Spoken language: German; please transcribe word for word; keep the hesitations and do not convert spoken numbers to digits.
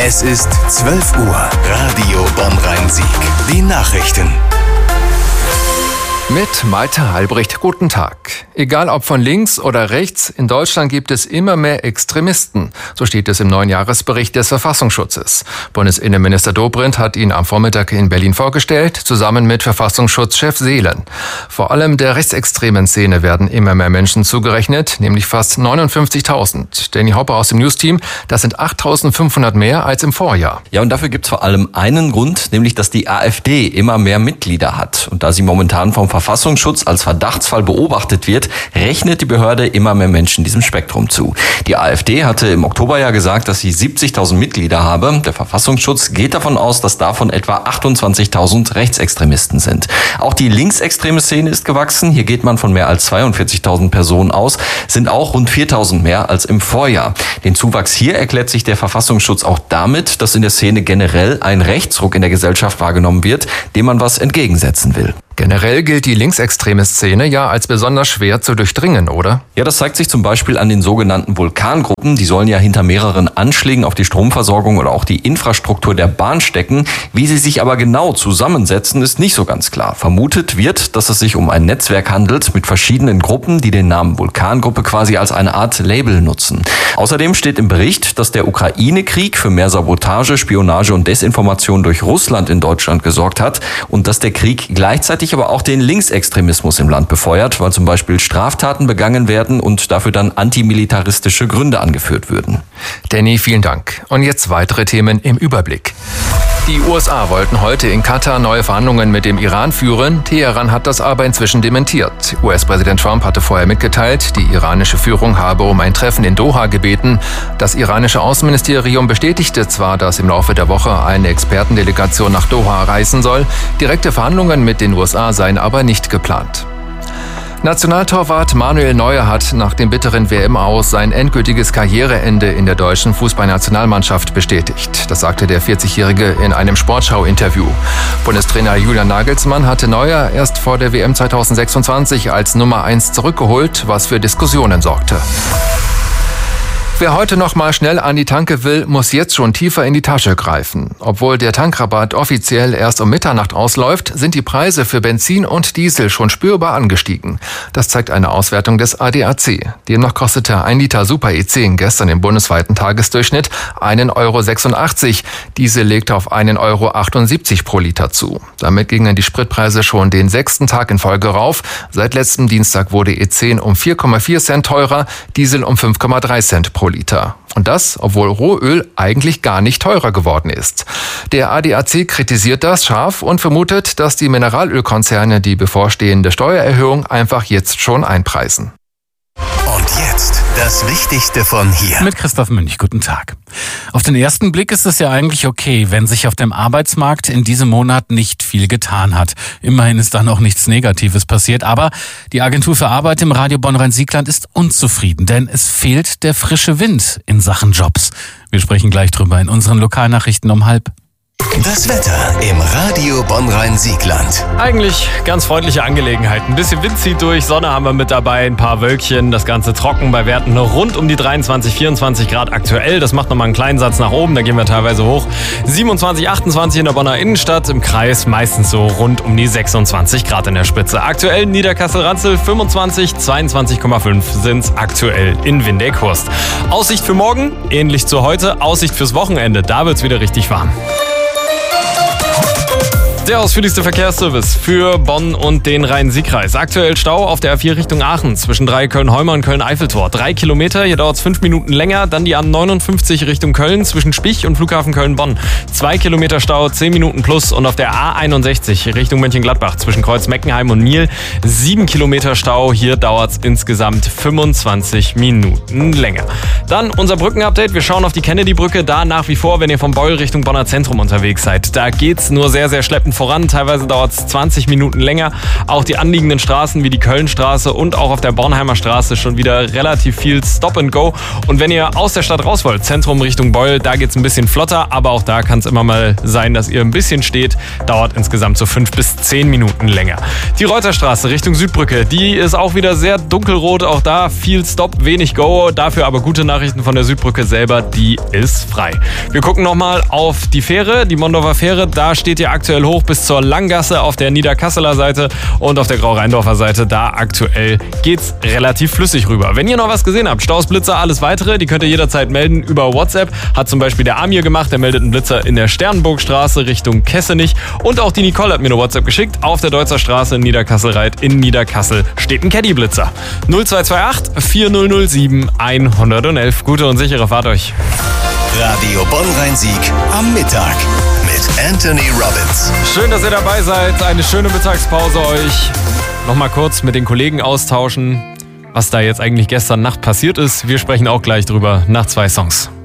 Es ist zwölf Uhr. Radio Bonn-Rhein-Sieg. Die Nachrichten. Mit Malte Halbricht, guten Tag. Egal ob von links oder rechts, in Deutschland gibt es immer mehr Extremisten. So steht es im neuen Jahresbericht des Verfassungsschutzes. Bundesinnenminister Dobrindt hat ihn am Vormittag in Berlin vorgestellt, zusammen mit Verfassungsschutzchef Seelen. Vor allem der rechtsextremen Szene werden immer mehr Menschen zugerechnet, nämlich fast neunundfünfzigtausend. Danny Hopper aus dem News-Team, das sind achttausendfünfhundert mehr als im Vorjahr. Ja, und dafür gibt es vor allem einen Grund, nämlich dass die AfD immer mehr Mitglieder hat. Und da sie momentan vom Verfassungsschutz als Verdachtsfall beobachtet wird, rechnet die Behörde immer mehr Menschen diesem Spektrum zu. Die AfD hatte im Oktober ja gesagt, dass sie siebzigtausend Mitglieder habe. Der Verfassungsschutz geht davon aus, dass davon etwa achtundzwanzigtausend Rechtsextremisten sind. Auch die linksextreme Szene ist gewachsen. Hier geht man von mehr als zweiundvierzigtausend Personen aus, sind auch rund viertausend mehr als im Vorjahr. Den Zuwachs hier erklärt sich der Verfassungsschutz auch damit, dass in der Szene generell ein Rechtsruck in der Gesellschaft wahrgenommen wird, dem man was entgegensetzen will. Generell gilt die linksextreme Szene ja als besonders schwer zu durchdringen, oder? Ja, das zeigt sich zum Beispiel an den sogenannten Vulkangruppen. Die sollen ja hinter mehreren Anschlägen auf die Stromversorgung oder auch die Infrastruktur der Bahn stecken. Wie sie sich aber genau zusammensetzen, ist nicht so ganz klar. Vermutet wird, dass es sich um ein Netzwerk handelt mit verschiedenen Gruppen, die den Namen Vulkangruppe quasi als eine Art Label nutzen. Außerdem steht im Bericht, dass der Ukraine-Krieg für mehr Sabotage, Spionage und Desinformation durch Russland in Deutschland gesorgt hat und dass der Krieg gleichzeitig aber auch den Linksextremismus im Land befeuert, weil zum Beispiel Straftaten begangen werden und dafür dann antimilitaristische Gründe angeführt würden. Danny, vielen Dank. Und jetzt weitere Themen im Überblick. Die U S A wollten heute in Katar neue Verhandlungen mit dem Iran führen. Teheran hat das aber inzwischen dementiert. U S-Präsident Trump hatte vorher mitgeteilt, die iranische Führung habe um ein Treffen in Doha gebeten. Das iranische Außenministerium bestätigte zwar, dass im Laufe der Woche eine Expertendelegation nach Doha reisen soll. Direkte Verhandlungen mit den U S A seien aber nicht geplant. Nationaltorwart Manuel Neuer hat nach dem bitteren W M-Aus sein endgültiges Karriereende in der deutschen Fußballnationalmannschaft bestätigt. Das sagte der vierzigjährige in einem Sportschau-Interview. Bundestrainer Julian Nagelsmann hatte Neuer erst vor der W M zweitausendsechsundzwanzig als Nummer eins zurückgeholt, was für Diskussionen sorgte. Wer heute noch mal schnell an die Tanke will, muss jetzt schon tiefer in die Tasche greifen. Obwohl der Tankrabatt offiziell erst um Mitternacht ausläuft, sind die Preise für Benzin und Diesel schon spürbar angestiegen. Das zeigt eine Auswertung des A D A C. Demnach kostete ein Liter Super E zehn gestern im bundesweiten Tagesdurchschnitt einen Euro sechsundachtzig. Diesel legte auf einen Euro achtundsiebzig pro Liter zu. Damit gingen die Spritpreise schon den sechsten Tag in Folge rauf. Seit letztem Dienstag wurde E zehn um vier Komma vier Cent teurer, Diesel um fünf Komma drei Cent pro Liter. Und das, obwohl Rohöl eigentlich gar nicht teurer geworden ist. Der A D A C kritisiert das scharf und vermutet, dass die Mineralölkonzerne die bevorstehende Steuererhöhung einfach jetzt schon einpreisen. Und jetzt das Wichtigste von hier. Mit Christoph Münch, guten Tag. Auf den ersten Blick ist es ja eigentlich okay, wenn sich auf dem Arbeitsmarkt in diesem Monat nicht viel getan hat. Immerhin ist da noch nichts Negatives passiert, aber die Agentur für Arbeit im Radio Bonn-Rhein-Sieg-Land ist unzufrieden, denn es fehlt der frische Wind in Sachen Jobs. Wir sprechen gleich drüber in unseren Lokalnachrichten um halb. Das Wetter im Radio Bonn-Rhein-Sieg-Land. Eigentlich ganz freundliche Angelegenheit. Ein bisschen Wind zieht durch, Sonne haben wir mit dabei, ein paar Wölkchen, das Ganze trocken bei Werten noch rund um die dreiundzwanzig, vierundzwanzig Grad aktuell. Das macht nochmal einen kleinen Satz nach oben, da gehen wir teilweise hoch. siebenundzwanzig, achtundzwanzig in der Bonner Innenstadt, im Kreis meistens so rund um die sechsundzwanzig Grad in der Spitze. Aktuell in Niederkassel-Ranzel fünfundzwanzig, zweiundzwanzig Komma fünf sind es aktuell in Windeck-Hurst. Aussicht für morgen, ähnlich zu heute. Aussicht fürs Wochenende, da wird's wieder richtig warm. Der ausführlichste Verkehrsservice für Bonn und den Rhein-Sieg-Kreis. Aktuell Stau auf der A vier Richtung Aachen zwischen drei Köln-Heumer und Köln-Eiffeltor. Drei Kilometer, hier dauert es fünf Minuten länger. Dann die A neunundfünfzig Richtung Köln zwischen Spich und Flughafen Köln-Bonn. Zwei Kilometer Stau, zehn Minuten plus. Und auf der A einundsechzig Richtung Mönchengladbach zwischen Kreuz-Meckenheim und Miel. Sieben Kilometer Stau, hier dauert es insgesamt fünfundzwanzig Minuten länger. Dann unser Brückenupdate. Wir schauen auf die Kennedy-Brücke. Da nach wie vor, wenn ihr vom Beul Richtung Bonner Zentrum unterwegs seid. Da geht's nur sehr, sehr schleppend voran. Teilweise dauert es zwanzig Minuten länger. Auch die anliegenden Straßen wie die Kölnstraße und auch auf der Bornheimer Straße schon wieder relativ viel Stop and Go. Und wenn ihr aus der Stadt raus wollt, Zentrum Richtung Beul, da geht es ein bisschen flotter. Aber auch da kann es immer mal sein, dass ihr ein bisschen steht. Dauert insgesamt so fünf bis zehn Minuten länger. Die Reuterstraße Richtung Südbrücke, die ist auch wieder sehr dunkelrot. Auch da viel Stop, wenig Go. Dafür aber gute Nachrichten von der Südbrücke selber, die ist frei. Wir gucken nochmal auf die Fähre, die Mondorfer Fähre. Da steht ihr aktuell hoch bis zur Langgasse auf der Niederkasseler Seite und auf der Grau-Rheindorfer Seite. Da aktuell geht's relativ flüssig rüber. Wenn ihr noch was gesehen habt, Staus, Blitzer, alles weitere, die könnt ihr jederzeit melden über WhatsApp. Hat zum Beispiel der Amir gemacht, der meldet einen Blitzer in der Sternburgstraße Richtung Kessenich. Und auch die Nicole hat mir eine WhatsApp geschickt. Auf der Deutzer Straße in Niederkasselreit in Niederkassel steht ein Caddy-Blitzer. null zwei zwei acht vier null null sieben eins eins eins. Gute und sichere Fahrt euch. Radio Bonn-Rhein-Sieg am Mittag mit Anthony Robbins. Schön, dass ihr dabei seid. Eine schöne Mittagspause euch. Nochmal kurz mit den Kollegen austauschen, was da jetzt eigentlich gestern Nacht passiert ist. Wir sprechen auch gleich drüber nach zwei Songs.